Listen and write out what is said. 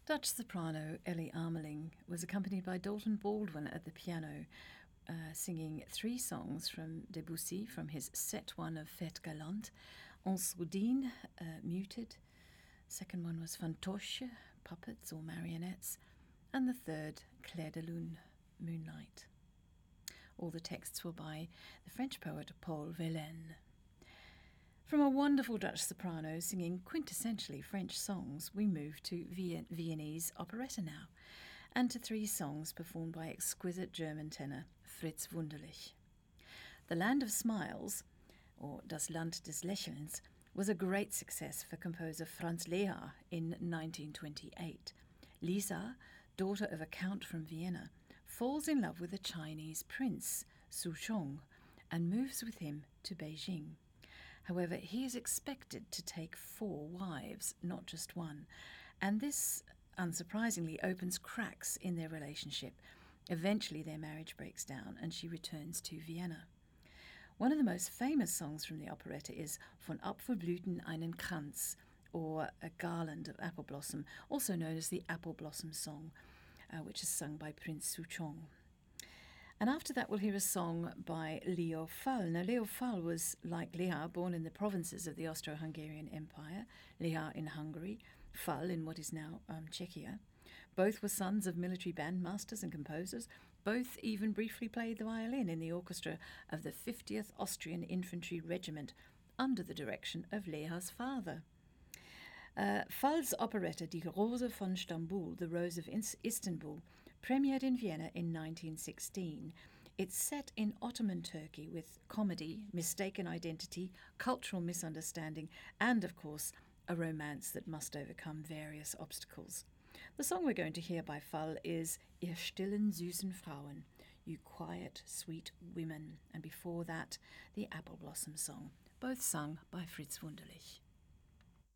Dutch soprano Ellie Ameling was accompanied by Dalton Baldwin at the piano, singing three songs from Debussy from his set one of Fête Galante, En Sourdine, muted. Second one was Fantoche, puppets or marionettes, and the third, Clair de Lune, Moonlight. All the texts were by the French poet Paul Verlaine. From a wonderful Dutch soprano singing quintessentially French songs, we move to Viennese operetta now, and to three songs performed by exquisite German tenor Fritz Wunderlich. The Land of Smiles, or Das Land des Lächelns, was a great success for composer Franz Lehár in 1928. Lisa, daughter of a count from Vienna, falls in love with a Chinese prince, Su Chong, and moves with him to Beijing. However, he is expected to take 4 wives, not just one, and this, unsurprisingly, opens cracks in their relationship. Eventually, their marriage breaks down and she returns to Vienna. One of the most famous songs from the operetta is Von Apfelblüten einen Kranz, or A Garland of Apple Blossom, also known as the Apple Blossom Song, which is sung by Prince Su Chong. And after that, we'll hear a song by Leo Fall. Now, Leo Fall was, like Lehár, born in the provinces of the Austro-Hungarian Empire, Lehár in Hungary, Fall in what is now Czechia. Both were sons of military bandmasters and composers. Both even briefly played the violin in the orchestra of the 50th Austrian Infantry Regiment under the direction of Lehár's father. Fall's operetta Die Rose von Stambul, The Rose of Istanbul, premiered in Vienna in 1916. It's set in Ottoman Turkey with comedy, mistaken identity, cultural misunderstanding, and, of course, a romance that must overcome various obstacles. The song we're going to hear by Fall is Ihr stillen süßen Frauen, You quiet, sweet women, and before that, the Apple Blossom Song, both sung by Fritz Wunderlich.